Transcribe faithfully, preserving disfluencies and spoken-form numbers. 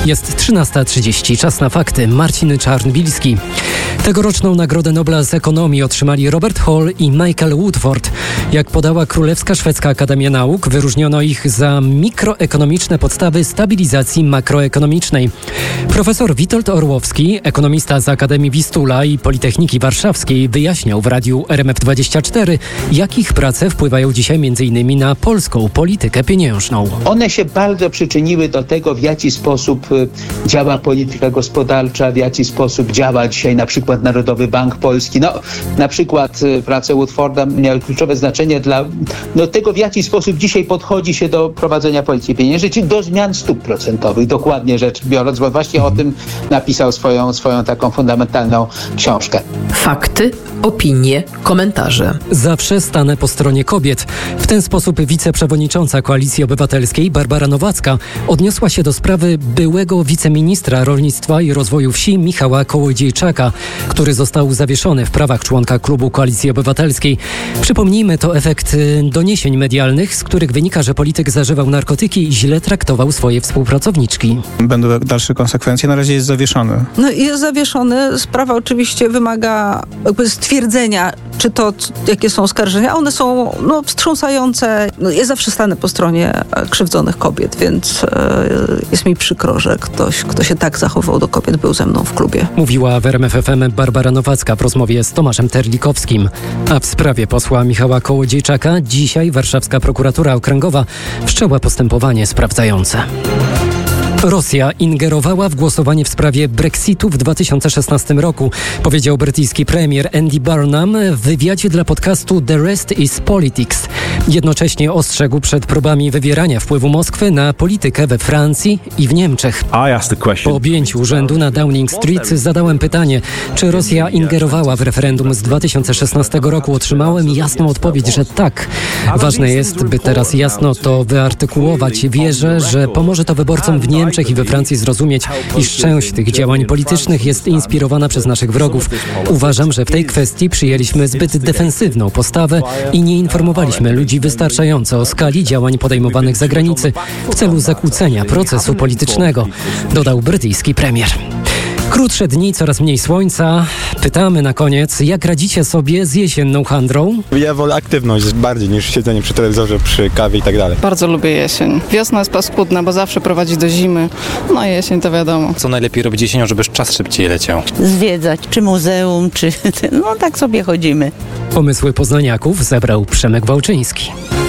Jest trzynasta trzydzieści, czas na fakty. Marcin Czarnbilski. Tegoroczną Nagrodę Nobla z ekonomii otrzymali Robert Hall i Michael Woodford. Jak podała Królewska Szwedzka Akademia Nauk, wyróżniono ich za mikroekonomiczne podstawy stabilizacji makroekonomicznej. Profesor Witold Orłowski, ekonomista z Akademii Wistula i Politechniki Warszawskiej, wyjaśniał w radiu R M F dwadzieścia cztery, jak ich prace wpływają dzisiaj między innymi na polską politykę pieniężną. One się bardzo przyczyniły do tego, w jaki sposób działa polityka gospodarcza, w jaki sposób działa dzisiaj na przykład Narodowy Bank Polski. No, na przykład prace Woodforda miały kluczowe znaczenie dla no, tego, w jaki sposób dzisiaj podchodzi się do prowadzenia polityki pieniężnej, czyli do zmian stóp procentowych, dokładnie rzecz biorąc, bo właśnie o tym napisał swoją, swoją taką fundamentalną książkę. Fakty, opinie, komentarze. Zawsze stanę po stronie kobiet. W ten sposób wiceprzewodnicząca Koalicji Obywatelskiej Barbara Nowacka odniosła się do sprawy byłego wiceministra rolnictwa i rozwoju wsi Michała Kołodziejczaka, który został zawieszony w prawach członka klubu Koalicji Obywatelskiej. Przypomnijmy, to efekt doniesień medialnych, z których wynika, że polityk zażywał narkotyki i źle traktował swoje współpracowniczki. Będą dalsze konsekwencje. Na razie jest zawieszony. No jest zawieszony. Sprawa oczywiście wymaga jakby stwierdzenia, czy to, jakie są oskarżenia. One są no, wstrząsające. No, ja zawsze stanę po stronie krzywdzonych kobiet, więc e, jest mi przykro, że ktoś, kto się tak zachował do kobiet, był ze mną w klubie. Mówiła w R M F F M Barbara Nowacka w rozmowie z Tomaszem Terlikowskim. A w sprawie posła Michała Kołodziejczaka dzisiaj warszawska prokuratura okręgowa wszczęła postępowanie sprawdzające. Rosja ingerowała w głosowanie w sprawie Brexitu w dwa tysiące szesnastym roku, powiedział brytyjski premier Andy Burnham w wywiadzie dla podcastu The Rest is Politics. Jednocześnie ostrzegł przed próbami wywierania wpływu Moskwy na politykę we Francji i w Niemczech. Po objęciu urzędu na Downing Street zadałem pytanie, czy Rosja ingerowała w referendum z dwa tysiące szesnastego roku. Otrzymałem jasną odpowiedź, że tak. Ważne jest, by teraz jasno to wyartykułować. Wierzę, że pomoże to wyborcom w Niemczech i we Francji zrozumieć, iż część tych działań politycznych jest inspirowana przez naszych wrogów. Uważam, że w tej kwestii przyjęliśmy zbyt defensywną postawę i nie informowaliśmy ludzi wystarczająco o skali działań podejmowanych za granicy w celu zakłócenia procesu politycznego, dodał brytyjski premier. Krótsze dni, coraz mniej słońca. Pytamy na koniec, jak radzicie sobie z jesienną handrą? Ja wolę aktywność bardziej niż siedzenie przy telewizorze, przy kawie i tak dalej. Bardzo lubię jesień. Wiosna jest paskudna, bo zawsze prowadzi do zimy. No jesień to wiadomo. Co najlepiej robić jesienią, żeby czas szybciej leciał? Zwiedzać, czy muzeum, czy... No tak sobie chodzimy. Pomysły poznaniaków zebrał Przemek Wałczyński.